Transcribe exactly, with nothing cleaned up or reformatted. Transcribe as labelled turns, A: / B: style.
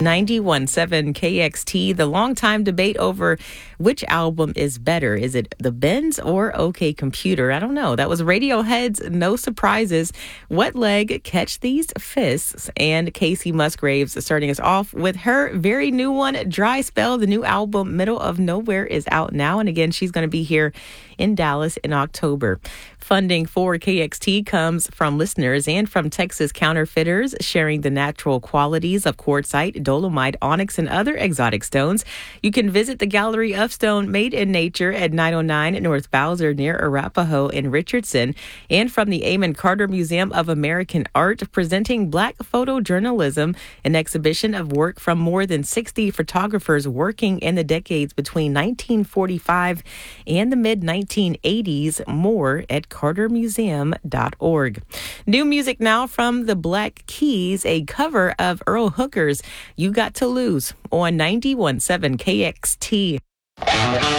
A: ninety-one point seven K X T, the longtime debate over which album is better. Is it The Benz or OK Computer? I don't know. That was Radiohead's No Surprises. What leg catch these fists? And Casey Musgraves starting us off with her very new one, Dry Spell. The new album, Middle of Nowhere, is out now. And again, she's going to be here in Dallas in October. Funding for K X T comes from listeners and from Texas counterfeiters, sharing the natural qualities of quartzite, dolomite, onyx, and other exotic stones. You can visit the Gallery of Stone Made in Nature at nine oh nine North Bowser near Arapahoe in Richardson, and from the Amon Carter Museum of American Art, presenting Black Photojournalism, an exhibition of work from more than sixty photographers working in the decades between nineteen forty-five and the mid nineteen eighties. More at carter museum dot org. New music now from the Black Keys, a cover of Earl Hooker's You Got to Lose on ninety-one point seven K X T.